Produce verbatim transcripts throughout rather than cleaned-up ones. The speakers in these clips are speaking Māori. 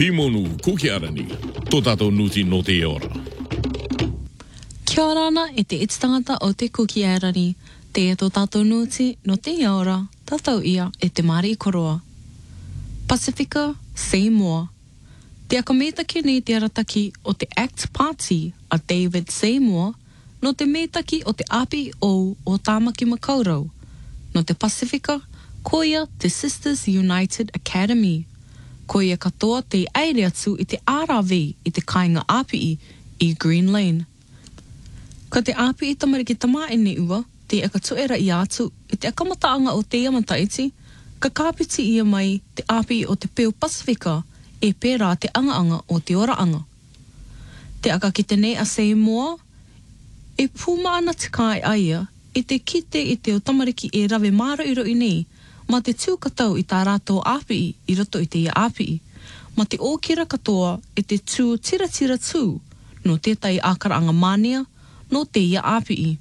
Pimonu kukiarani, tō tātou nuti no te ora. Kia ora ana e te ititangata o te kukiarani, te e tō tātou nuti no te ora, tātou ia e te mari i koroa. Pasifika Seymour. Te akamētaki nei te arataki o te ACT Party a David Seymour, no te mētaki o te api o o Tāmaki Makaurau. No te Pasifika, koia te Sisters United Academy. Koia katoa te aere atu i te R V i te kāinga api i Green Lane. Ka te api i tamariki tamaene ua, te akatuera i atu i te akamataanga o te amataiti, ka kāpiti ia mai te api o te Peo Pasifika e pērā te anga-anga o te oraanga. Te aka ki te nei a Seymour, e pūmaana te kai aia, i te kite i te o tamariki e rawe māra iro i nei, ma te tūkatau i tā rātou api i roto i te ia api, ma te ōkira katoa i te tū tira tira tū, no tētai ākaraanga mānia, no te ia api.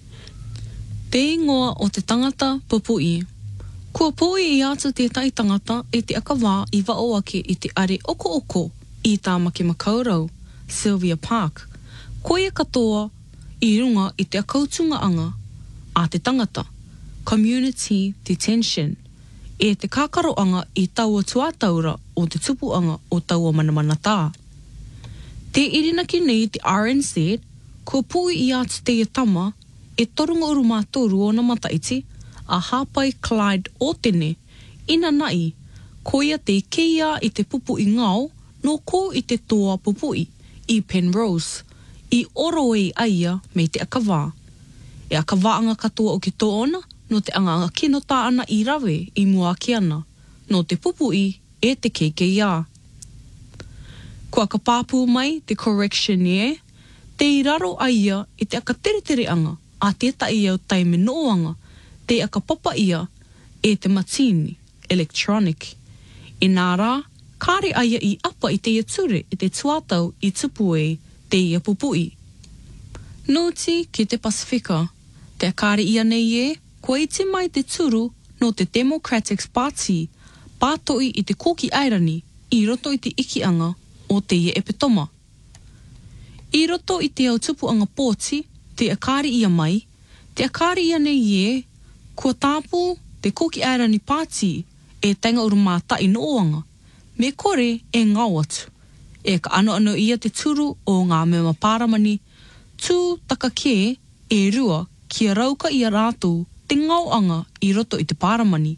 Te ingoa o te tangata pupui. Kua pui i atu tētai tangata e te akawā i waoake i te are oko-oko i Tāmaki Makaurau, Sylvia Park. Koia katoa i runga i te akautunga anga a te tangata, community detention, e te kākaroanga i taua tuataura o te tupuanga o taua manamanatā. Te irinaki nei te R N Z, kua pui i atu te tama e torunga uru mātoru o na mataiti, a Hapai Clyde o tene, ina nai, koia te keia i te pupu i ngau, no ko i te toa pupui i Penrose, i oro e aia me te akawā. E akawaanga katoa o ki tōona, no te anganga kino tā ana i rawe i mua ki ana, no te pupui e te keikeia. Kua ka pāpū mai te correctioneer, te i raro aia i te aka tere anga, a tētai au taime noanga, te aka papa ia e te matini, electronic. I nā rā, kāre aia i apa i te ia ture i te tuatau i tupue te ia pupui. Nōti ki te Pasifika, te kāre ia nei e, kua iti mai te turu no te Democratic Party, pātoi i te koki airani, i roto i te ikianga o te ia epitoma. I roto i te au tupuanga pōti, te kāre ia mai, te kāre ia nei e, kua tāpū te koki airani pāti e tainga uru mātai noanga, me kore e ngau atu. E ka ano ano ia te turu o ngā mea pāramani, tū taka kē e rua kia rauka ia rātou te ngauanga i roto i te pāramani.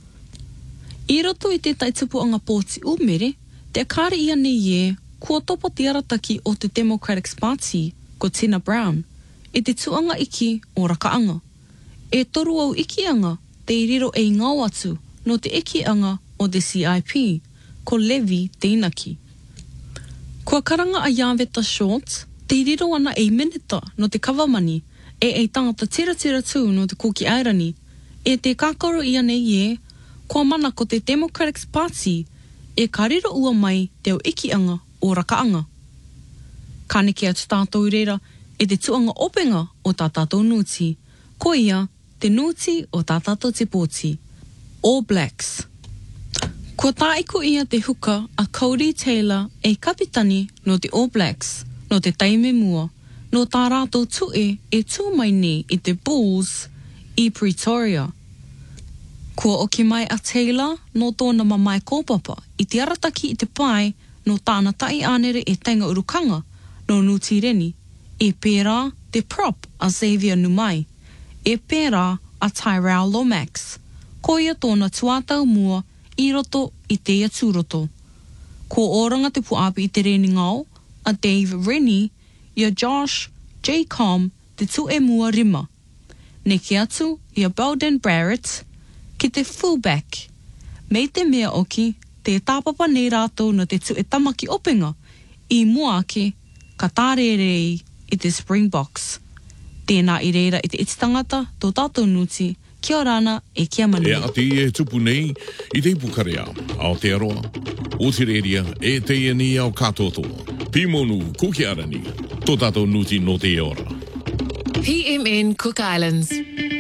I roto i te taitupuanga pōti umere, te kāre ia nei e, kua topa te arataki o te Democratic Party, ko Tina Brown, e te tuanga iki o rakaanga. E toru au ikianga te iriro e ngau atu no te ikianga o te C I P, ko Levi Teinaki. Kua karanga a Yaveta Short, te iriro ana e minita no te kawamani e e tangata tira tira tū no te koki airani, e te kākaro ia nei e, kua mana ko te Democratic Party e kariro ua mai te au ikianga o rakaanga. Kāneke atu tātou reira e te tuanga openga o tā tātou nuti, ko ia te nuti o tā tātou te pōti, All Blacks. Kua tāiko ia te huka a Cody Taylor e kapitani no te All Blacks, no te taime mua, no tā rātou tue e tū mai nei i te Bulls i Pretoria. Kua oki mai a Taylor no tōna mamai kōpapa i te arataki i te pai no tāna tai anere e tainga urukanga no Nuti Reni, e pērā te prop a Xavier Numai, e pērā a Tyrell Lomax, koia tōna tuatau mua i roto i te ia tūroto. Ko oranga te puapi i te reni ngau, a Dave Rennie, ia Josh J. Com, te tu e mua rima. Neki atu, ia Belden Barrett, ki te fullback. Mei te mea oki, te tāpapa nei rātou no te tu e tamaki openga, i mua ake, ka tārerei i te Springboks. Tēnā i reira i te ititangata, tō tātou nuti, kia rana e kia mani. E ati e tupu nei i te ipukarea, ao te aroa, o te reria e te iani au katoto. Pimonu kukiarani, tō tātou nuti no te ora. P M N Cook Islands.